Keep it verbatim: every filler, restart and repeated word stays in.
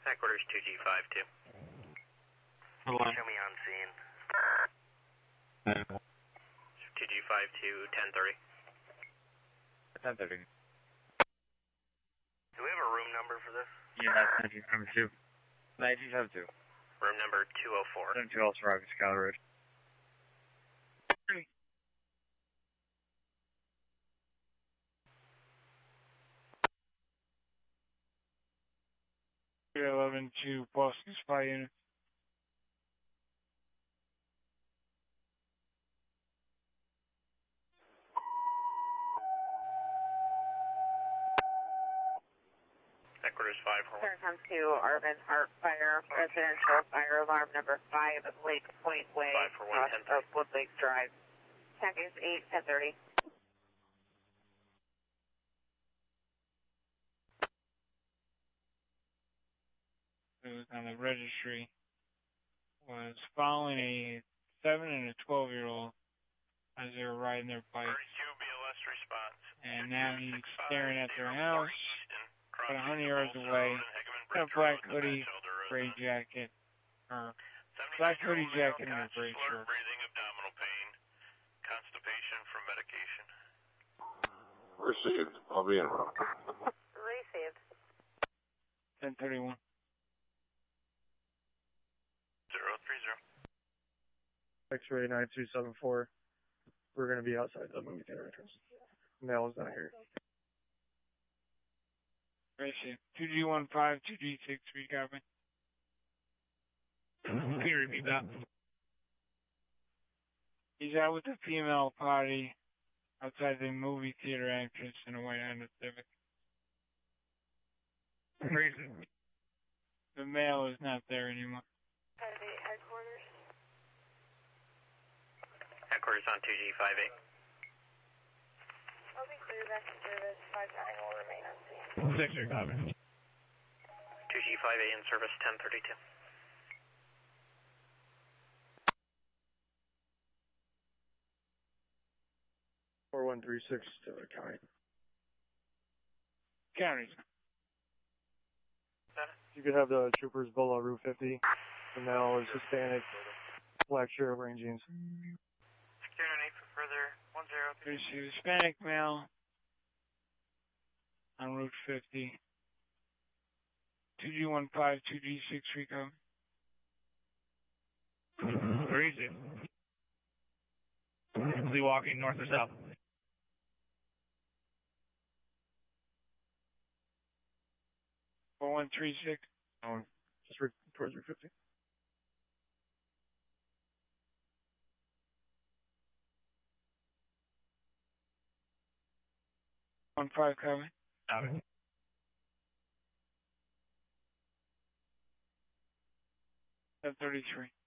Headquarters two G five two. Hello. Show me on scene. Uh, two G five two, ten thirty. ten thirty. Do we have a room number for this? Yeah, nineteen seventy-two. nineteen seventy-two. Room number two oh four. seventy-two also arrived at Skyler Ridge. eleven to Boston Spy Unit. Headquarters five four one. Come to Arvin Heart Fire, residential fire alarm number five at Lake Point Way, five four one, south of Wood Lake Drive. Package eight, ten thirty. It was on the registry. Was following a seven and a twelve year old as they were riding their bikes. thirty-two B L S response. And now he's staring at their house, about a hundred yards away. Got a black hoodie, gray jacket, or black hoodie jacket and a gray shirt. Breathing, abdominal pain, constipation from medication. Received. I'll be in route. Received. ten thirty-one. zero three zero. X-ray nine two seven four. We're going to be outside the movie theater entrance. Mail is not here. Received. two G one five, two G six, three copy. Can you repeat that? He's out with a female potty outside the movie theater entrance in a white Honda Civic. Reason. The male is not there anymore. Headquarters. Headquarters on two G five eight. I'll be clear back to service. five nine will remain on scene. Six your copy. two G five eight in service, ten thirty-two. four one three six to the county. County. You could have the troopers below Route fifty. The male is Hispanic, black shirt, rain jeans. Secure no need for further one zero three. There's a Hispanic male on Route fifty. two G one five, two G six, recon. Reason. Is he walking north or south? four one three six. Oh, just re- towards Route fifty. one five coming. Copy. ten thirty-three.